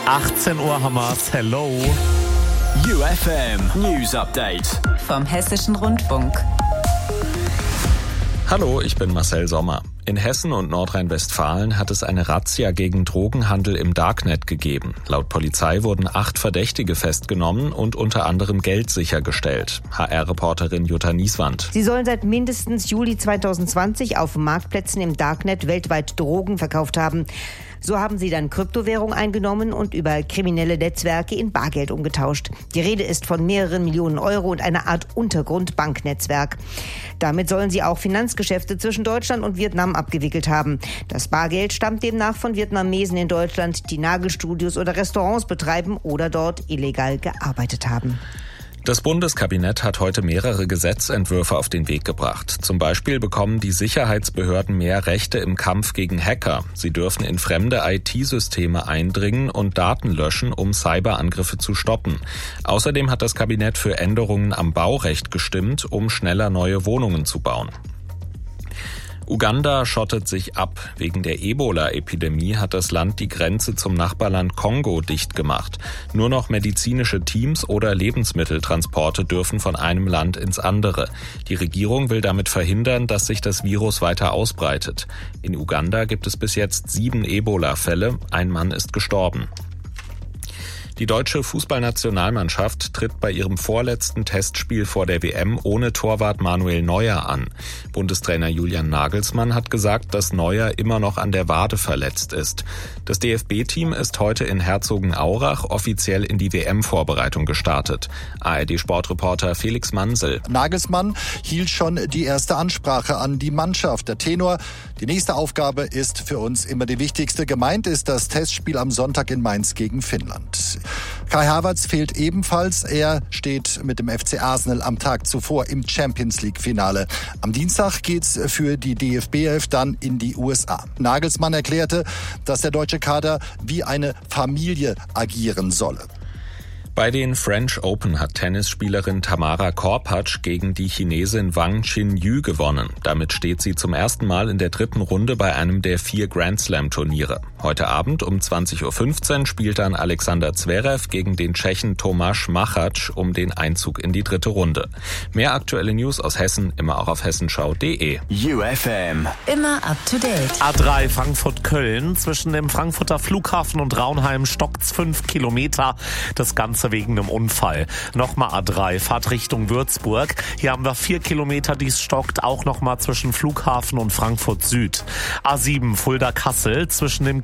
18 Uhr haben wir's. Hello. UFM News Update vom Hessischen Rundfunk. Hallo, ich bin Marcel Sommer. In Hessen und Nordrhein-Westfalen hat es eine Razzia gegen Drogenhandel im Darknet gegeben. Laut Polizei wurden 8 Verdächtige festgenommen und unter anderem Geld sichergestellt. HR-Reporterin Jutta Nieswand. Sie sollen seit mindestens Juli 2020 auf Marktplätzen im Darknet weltweit Drogen verkauft haben. So haben sie dann Kryptowährung eingenommen und über kriminelle Netzwerke in Bargeld umgetauscht. Die Rede ist von mehreren Millionen Euro und einer Art Untergrund-Banknetzwerk. Damit sollen sie auch Finanzgeschäfte zwischen Deutschland und Vietnam abgewickelt haben. Das Bargeld stammt demnach von Vietnamesen in Deutschland, die Nagelstudios oder Restaurants betreiben oder dort illegal gearbeitet haben. Das Bundeskabinett hat heute mehrere Gesetzentwürfe auf den Weg gebracht. Zum Beispiel bekommen die Sicherheitsbehörden mehr Rechte im Kampf gegen Hacker. Sie dürfen in fremde IT-Systeme eindringen und Daten löschen, um Cyberangriffe zu stoppen. Außerdem hat das Kabinett für Änderungen am Baurecht gestimmt, um schneller neue Wohnungen zu bauen. Uganda schottet sich ab. Wegen der Ebola-Epidemie hat das Land die Grenze zum Nachbarland Kongo dicht gemacht. Nur noch medizinische Teams oder Lebensmitteltransporte dürfen von einem Land ins andere. Die Regierung will damit verhindern, dass sich das Virus weiter ausbreitet. In Uganda gibt es bis jetzt 7 Ebola-Fälle. Ein Mann ist gestorben. Die deutsche Fußballnationalmannschaft tritt bei ihrem vorletzten Testspiel vor der WM ohne Torwart Manuel Neuer an. Bundestrainer Julian Nagelsmann hat gesagt, dass Neuer immer noch an der Wade verletzt ist. Das DFB-Team ist heute in Herzogenaurach offiziell in die WM-Vorbereitung gestartet. ARD-Sportreporter Felix Mansel. Nagelsmann hielt schon die erste Ansprache an die Mannschaft. Der Tenor: Die nächste Aufgabe ist für uns immer die wichtigste. Gemeint ist das Testspiel am Sonntag in Mainz gegen Finnland. Kai Havertz fehlt ebenfalls. Er steht mit dem FC Arsenal am Tag zuvor im Champions-League-Finale. Am Dienstag geht's für die DFB-11 dann in die USA. Nagelsmann erklärte, dass der deutsche Kader wie eine Familie agieren solle. Bei den French Open hat Tennisspielerin Tamara Korpatsch gegen die Chinesin Wang Qinyu gewonnen. Damit steht sie zum ersten Mal in der 3. Runde bei einem der 4 Grand-Slam-Turniere. Heute Abend um 20.15 Uhr spielt dann Alexander Zverev gegen den Tschechen Tomáš Machač um den Einzug in die 3. Runde. Mehr aktuelle News aus Hessen immer auch auf hessenschau.de. UFM. Immer up to date. A3 Frankfurt-Köln. Zwischen dem Frankfurter Flughafen und Raunheim stockt's 5 Kilometer. Das Ganze wegen einem Unfall. Nochmal A3, Fahrt Richtung Würzburg. Hier haben wir 4 Kilometer, die es stockt. Auch nochmal zwischen Flughafen und Frankfurt Süd. A7 Fulda-Kassel. Zwischen dem